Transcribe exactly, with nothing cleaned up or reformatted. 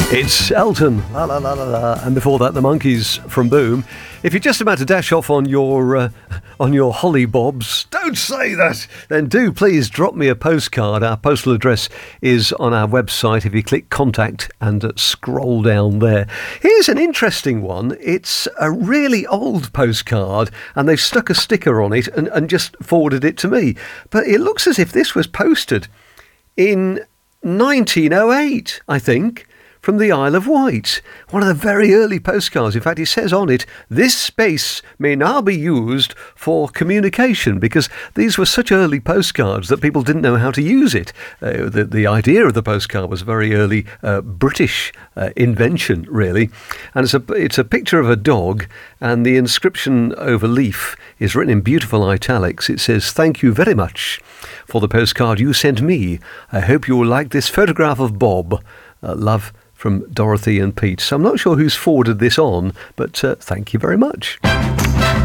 It's Elton, la la la la la, and before that, the Monkees from Boom. If you're just about to dash off on your uh, on your holly bobs, don't say that. Then do please drop me a postcard. Our postal address is on our website. If you click contact and uh, scroll down there, here's an interesting one. It's a really old postcard, and they've stuck a sticker on it and, and just forwarded it to me. But it looks as if this was posted in nineteen oh eight, I think. From the Isle of Wight, one of the very early postcards. In fact, it says on it, this space may now be used for communication, because these were such early postcards that people didn't know how to use it. Uh, the, the idea of the postcard was a very early uh, British uh, invention, really. And it's a, it's a picture of a dog, and the inscription over leaf is written in beautiful italics. It says, "Thank you very much for the postcard you sent me. I hope you will like this photograph of Bob. Uh, love, from Dorothy and Pete." So I'm not sure who's forwarded this on, but uh, thank you very much.